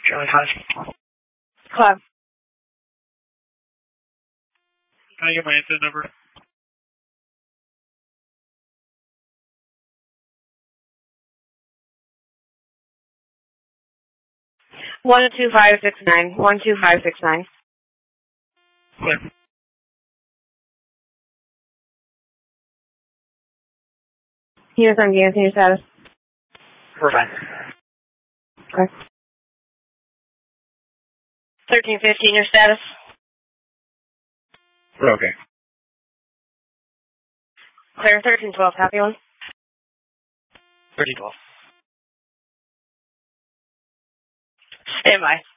Charlie 5. Club. Can I get my incident number? One 2569. 12569. Clear. Units on Ganston, your status. We're fine. Okay. 1315, your status. We're okay. Clear. 1312, copy one. 1312. Stand by.